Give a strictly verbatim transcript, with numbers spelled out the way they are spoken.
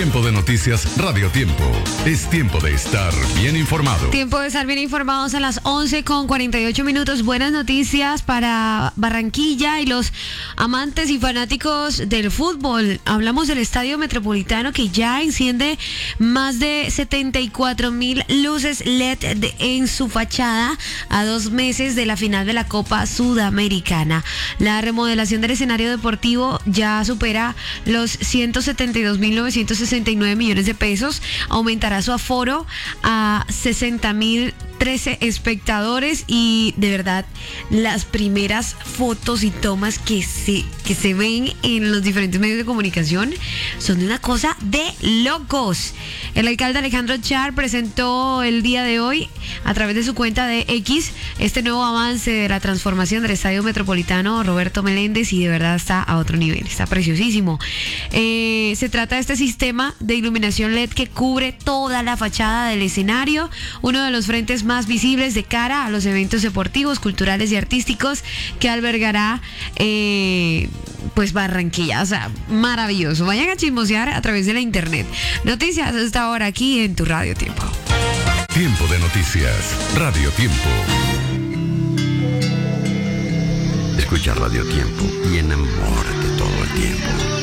Tiempo de noticias Radio Tiempo. Es tiempo de estar bien informado. Tiempo de estar bien informados a las once con cuarenta y ocho minutos. Buenas noticias para Barranquilla y los amantes y fanáticos del fútbol. Hablamos del Estadio Metropolitano, que ya enciende más de setenta y cuatro mil luces L E D de, en su fachada a dos meses de la final de la Copa Sudamericana. La remodelación del escenario deportivo ya supera los ciento setenta y dos mil novecientos sesenta y nueve millones de pesos. Aumentará su aforo a sesenta mil trece espectadores, y de verdad las primeras fotos y tomas que se, que se ven en los diferentes medios de comunicación son de una cosa de locos. El alcalde Alejandro Char presentó el día de hoy a través de su cuenta de X este nuevo avance de la transformación del Estadio Metropolitano Roberto Meléndez, y de verdad está a otro nivel, está preciosísimo. Eh, se trata de este sistema de iluminación L E D que cubre toda la fachada del escenario, uno de los frentes más visibles de cara a los eventos deportivos, culturales y artísticos que albergará eh, pues Barranquilla. O sea, maravilloso. Vayan a chismosear a través de la internet. Noticias hasta ahora aquí en tu Radio Tiempo. Tiempo de noticias Radio Tiempo. Escucha Radio Tiempo y enamórate todo el tiempo.